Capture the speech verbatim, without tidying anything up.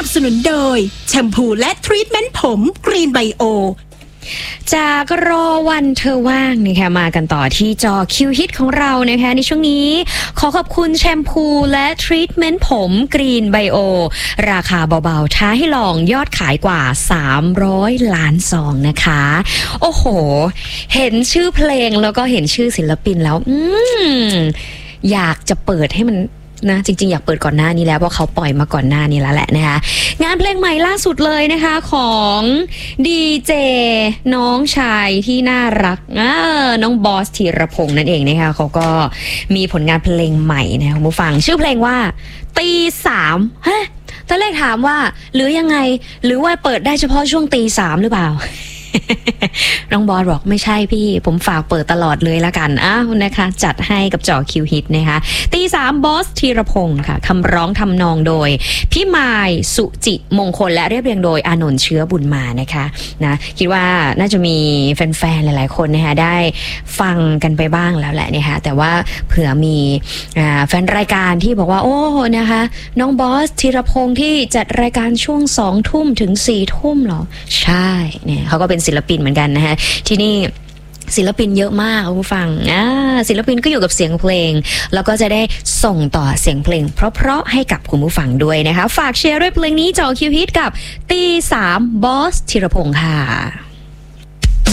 สนุนโดยแชมพูและทรีทเมนต์ผมกรีนไบโอจากรอวันเธอว่างนะคะมากันต่อที่จอคิวฮิตของเรานะคะในช่วงนี้ขอขอบคุณแชมพูและทรีทเมนต์ผมกรีนไบโอราคาเบาๆท้าให้ลองยอดขายกว่าสามร้อยล้านซองนะคะโอ้โหเห็นชื่อเพลงแล้วก็เห็นชื่อศิลปินแล้วอืมอยากจะเปิดให้มันนะจริงๆอยากเปิดก่อนหน้านี้แล้วเพราะเขาปล่อยมาก่อนหน้านี้แล้วแหละนะคะงานเพลงใหม่ล่าสุดเลยนะคะของดีเจน้องชายที่น่ารักเออน้องบอสธีรพงษ์นั่นเองนะคะเขาก็มีผลงานเพลงใหม่นะคะคุณผู้ฟังชื่อเพลงว่าตีสามฮะตอนแรกถามว่าหรือยังไงหรือว่าเปิดได้เฉพาะช่วงตีสามหรือเปล่า น้องบอสบอกไม่ใช่พี่ผมฝากเปิดตลอดเลยละกันอ้าวนะคะจัดให้กับจอคิวฮิตนะคะตีสามบอสธีรพงศ์ค่ะคำร้องทำนองโดยพี่มายสุจิมงคลและเรียบเรียงโดยอานนท์เชื้อบุญมานะคะนะคิดว่าน่าจะมีแฟนๆหลายๆคนนะคะได้ฟังกันไปบ้างแล้วแหละนะคะแต่ว่าเผื่อมีแฟนรายการที่บอกว่าโอ้นะคะน้องบอสธีรพงศ์ที่จัดรายการช่วงสองทุ่มถึงสี่ทุ่มเหรอใช่เนี่ยเขาก็เป็นศิลปินเหมือนกันนะคะที่นี่ศิลปินเยอะมากคุณผู้ฟังอ่าศิลปินก็อยู่กับเสียงเพลงแล้วก็จะได้ส่งต่อเสียงเพลงเพราะๆให้กับคุณผู้ฟังด้วยนะคะฝากแชร์ด้วยเพลงนี้จอคิวฮิตกับตีสามบอสธีรพงษ์ค่ะ